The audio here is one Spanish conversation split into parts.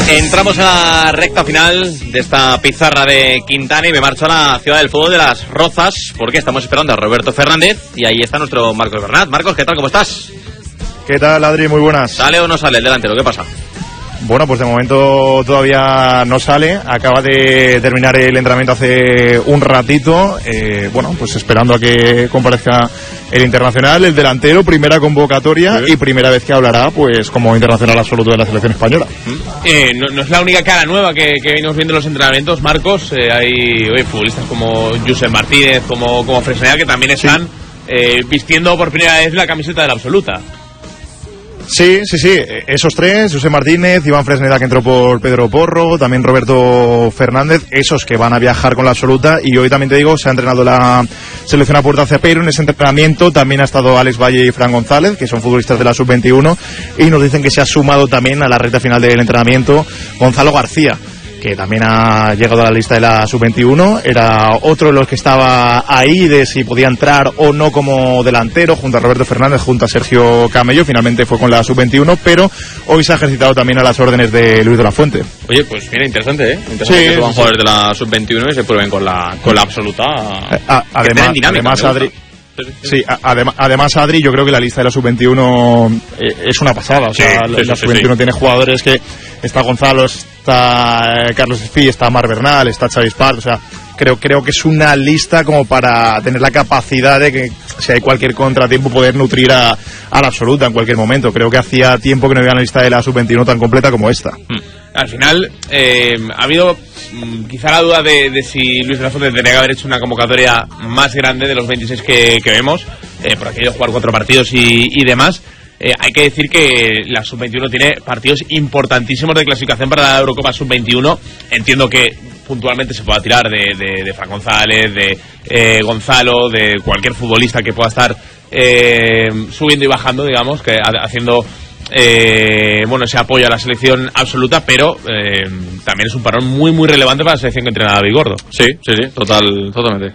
Entramos a la recta final de esta pizarra de Quintana y me marcho a la ciudad del fútbol de Las Rozas porque estamos esperando a Roberto Fernández y ahí está nuestro Marcos Bernat. Marcos, ¿qué tal? ¿Cómo estás? ¿Qué tal, Adri? Muy buenas. ¿Sale o no sale el delantero? ¿Qué pasa? Bueno, pues de momento todavía no sale. Acaba de terminar el entrenamiento hace un ratito. Bueno, pues esperando a que comparezca el internacional, el delantero, primera convocatoria y primera vez que hablará pues como internacional absoluto de la selección española. No es la única cara nueva que venimos viendo en los entrenamientos, Marcos. Hay futbolistas como Josep Martínez, como Fresneda, que también están vistiendo por primera vez la camiseta de la absoluta. Sí, esos tres, José Martínez, Iván Fresneda, que entró por Pedro Porro, también Roberto Fernández, esos que van a viajar con la absoluta. Y hoy también te digo, se ha entrenado la selección a puerta cepero. En ese entrenamiento también ha estado Alex Valle y Fran González, que son futbolistas de la sub-21, y nos dicen que se ha sumado también a la recta final del entrenamiento Gonzalo García, que también ha llegado a la lista de la sub-21, era otro de los que estaba ahí de si podía entrar o no como delantero, junto a Roberto Fernández, junto a Sergio Camello. Finalmente fue con la sub-21, pero hoy se ha ejercitado también a las órdenes de Luis de la Fuente. Oye, pues mira, interesante, Interesante que suban jugadores de la sub-21 y se prueben con la absoluta. Además, Adri... Sí, además, Adri, yo creo que la lista de la sub-21 es una pasada. O sea, la sub-21 tiene jugadores que... Está Gonzalo, está Carlos Espí, está Mar Bernal, está Xavi Espart. O sea, creo que es una lista como para tener la capacidad de que si hay cualquier contratiempo poder nutrir a la absoluta en cualquier momento. Creo que hacía tiempo que no había una lista de la sub-21 tan completa como esta. Al final ha habido quizá la duda de si Luis de la Fuente tendría que haber hecho una convocatoria más grande de los 26 que vemos, por aquello de jugar 4 partidos y demás. Hay que decir que la sub-21 tiene partidos importantísimos de clasificación para la Eurocopa sub-21. Entiendo que puntualmente se pueda tirar de Fran González, de Gonzalo, de cualquier futbolista que pueda estar subiendo y bajando, digamos, que haciendo ese apoyo a la selección absoluta, pero también es un parón muy muy relevante para la selección que entrena David Gordo. Sí, totalmente.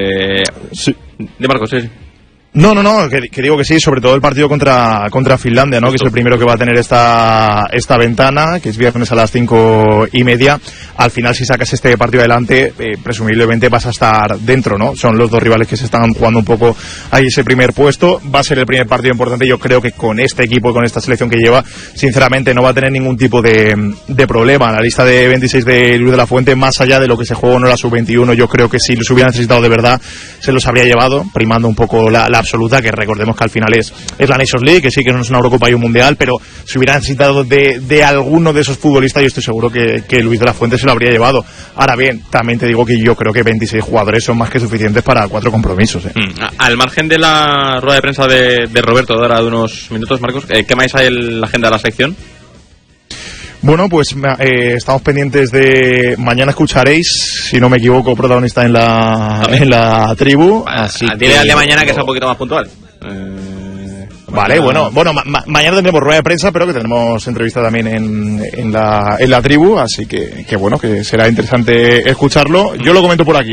De Marcos, sí. No, que digo que sí, sobre todo el partido contra Finlandia, ¿no? Que es el primero que va a tener esta ventana, que es viernes a las 5:30. Al final, si sacas este partido adelante, presumiblemente vas a estar dentro, ¿no? Son los dos rivales que se están jugando un poco ahí ese primer puesto. Va a ser el primer partido importante. Yo creo que con este equipo y con esta selección que lleva, sinceramente no va a tener ningún tipo de problema. La lista de 26 de Luis de la Fuente, más allá de lo que se jugó en la sub-21, yo creo que si los hubiera necesitado de verdad, se los habría llevado, primando un poco la absoluta, que recordemos que al final es la Nations League, que sí que no es una Eurocopa y un Mundial, pero si hubiera necesitado de alguno de esos futbolistas, yo estoy seguro que Luis de la Fuente se lo habría llevado. Ahora bien, también te digo que yo creo que 26 jugadores son más que suficientes para 4 compromisos. Al margen de la rueda de prensa de Roberto de ahora de unos minutos, Marcos, ¿qué más hay en la agenda de la sección? Bueno, pues estamos pendientes de... Mañana escucharéis, si no me equivoco, protagonista en la tribu. Así dile al de mañana que sea un poquito más puntual. Vale, bueno, mañana tendremos rueda de prensa, pero que tendremos entrevista también en la tribu, así que bueno, que será interesante escucharlo. Yo lo comento por aquí.